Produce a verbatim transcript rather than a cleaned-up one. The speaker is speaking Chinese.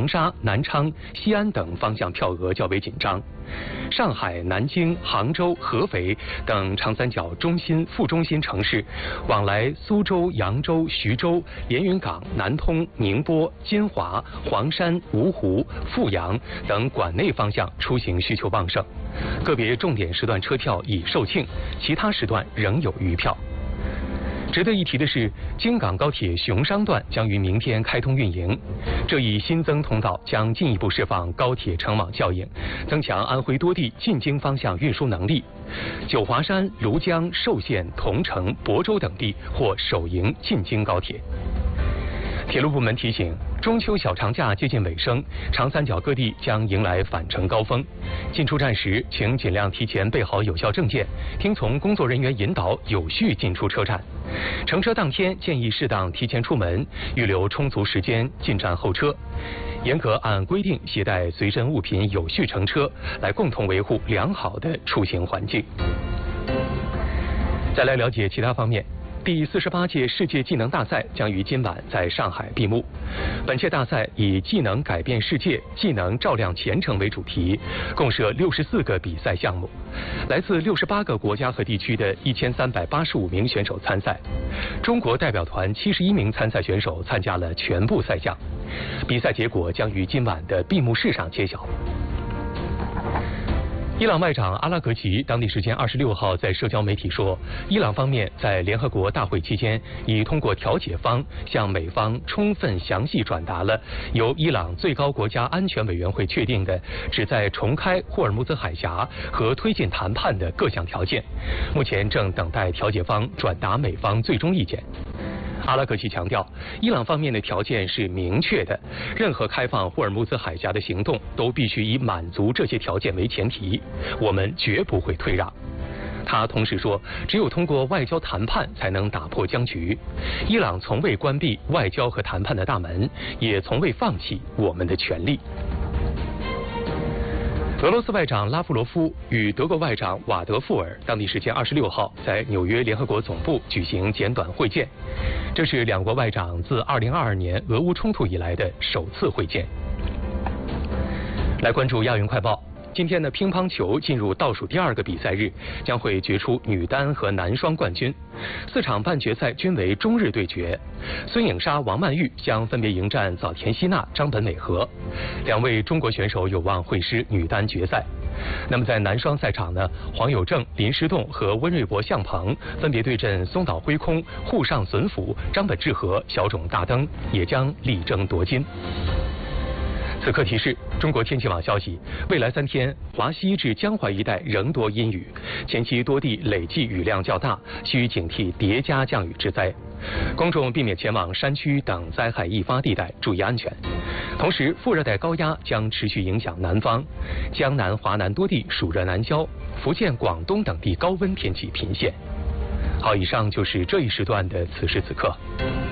长沙、南昌、西安等方向票额较为紧张。上海、南京、杭州、合肥等长三角中心、副中心城市，往来苏州、扬州、徐州、连云港、南通、宁波、金华、黄山、芜湖、阜阳等管内方向出行需求旺盛，个别重点时段车票已售罄，其他时段仍有余票。值得一提的是，京港高铁熊商段将于明天开通运营。这一新增通道将进一步释放高铁城网效应，增强安徽多地进京方向运输能力。九华山、庐江、寿县、桐城、亳州等地或首迎进京高铁。铁路部门提醒，中秋小长假接近尾声，长三角各地将迎来返程高峰。进出站时，请尽量提前备好有效证件，听从工作人员引导，有序进出车站。乘车当天建议适当提前出门，预留充足时间进站候车。严格按规定携带随身物品，有序乘车，来共同维护良好的出行环境。再来了解其他方面。第四十八届世界技能大赛将于今晚在上海闭幕。本届大赛以“技能改变世界，技能照亮前程”为主题，共设六十四个比赛项目，来自六十八个国家和地区的一千三百八十五名选手参赛。中国代表团七十一名参赛选手参加了全部赛项。比赛结果将于今晚的闭幕式上揭晓。伊朗外长阿拉格齐当地时间二十六号在社交媒体说，伊朗方面在联合国大会期间已通过调解方向美方充分详细转达了由伊朗最高国家安全委员会确定的旨在重开霍尔木兹海峡和推进谈判的各项条件，目前正等待调解方转达美方最终意见。阿拉格齐强调，伊朗方面的条件是明确的，任何开放霍尔木兹海峡的行动都必须以满足这些条件为前提，我们绝不会退让。他同时说，只有通过外交谈判才能打破僵局。伊朗从未关闭外交和谈判的大门，也从未放弃我们的权利。俄罗斯外长拉夫罗夫与德国外长瓦德富尔当地时间二十六号在纽约联合国总部举行简短会见，这是两国外长自二零二二年俄乌冲突以来的首次会见。来关注亚运快报。今天的乒乓球进入倒数第二个比赛日，将会决出女单和男双冠军。四场半决赛均为中日对决，孙颖莎、王曼玉将分别迎战早田希娜、张本美和，两位中国选手有望会师女单决赛。那么在男双赛场呢，黄有正、林诗栋和温瑞博、向鹏分别对阵松岛辉空、户上隼辅、张本智和、小冢大登，也将力争夺金。此刻提示：中国天气网消息，未来三天华西至江淮一带仍多阴雨，前期多地累计雨量较大，需警惕叠加降雨之灾。公众避免前往山区等灾害易发地带，注意安全。同时，副热带高压将持续影响南方，江南、华南多地暑热南郊，福建、广东等地高温天气频现。好，以上就是这一时段的此时此刻。